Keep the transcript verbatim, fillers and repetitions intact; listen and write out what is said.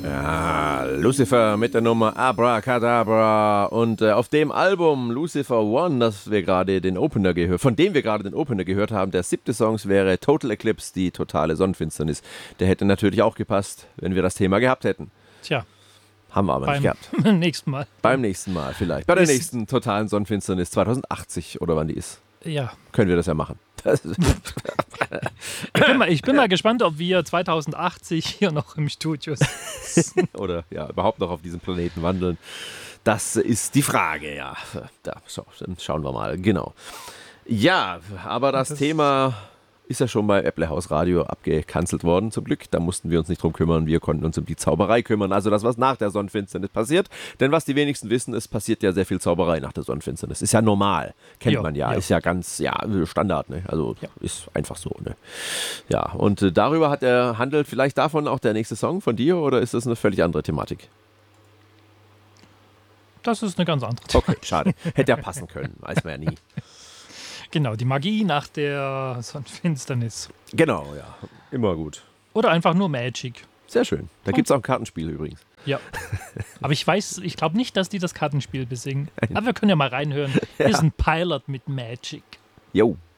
Ja, Lucifer mit der Nummer Abracadabra und äh, auf dem Album Lucifer One, das wir gerade den Opener gehört, von dem wir gerade den Opener gehört haben, der siebte Song wäre Total Eclipse, die totale Sonnenfinsternis. Der hätte natürlich auch gepasst, wenn wir das Thema gehabt hätten. Tja. Haben wir aber Beim nicht gehabt. Beim nächsten Mal. Beim nächsten Mal vielleicht. Bei der Ist- nächsten totalen Sonnenfinsternis zwanzig achtzig oder wann die ist. Ja. Können wir das ja machen. Das ist Ich bin, mal, ich bin mal gespannt, ob wir zwanzig achtzig hier noch im Studio sind. oder ja, überhaupt noch auf diesem Planeten wandeln. Das ist die Frage, ja. Da, schau, dann schauen wir mal, genau. Ja, aber das, Das- Thema ist ja schon bei Apple House Radio abgekanzelt worden, zum Glück. Da mussten wir uns nicht drum kümmern, wir konnten uns um die Zauberei kümmern. Also das, was nach der Sonnenfinsternis passiert. Denn was die wenigsten wissen, es passiert ja sehr viel Zauberei nach der Sonnenfinsternis. Ist ja normal, kennt Ja, man ja. ja. Ist ja ganz, ja, Standard, ne? Also Ja. ist einfach so, ne? Ja, und äh, darüber hat er, handelt vielleicht davon auch der nächste Song von dir oder ist das eine völlig andere Thematik? Das ist eine ganz andere. Okay, schade. Hätte ja passen können, weiß man ja nie. Genau, die Magie nach der Sonnenfinsternis. Genau, ja. Immer gut. Oder einfach nur Magic. Sehr schön. Da gibt es auch ein Kartenspiel übrigens. Ja. Aber ich weiß, ich glaube nicht, dass die das Kartenspiel besingen. Aber wir können ja mal reinhören. Hier ist ein Pilot mit Magic. Jo.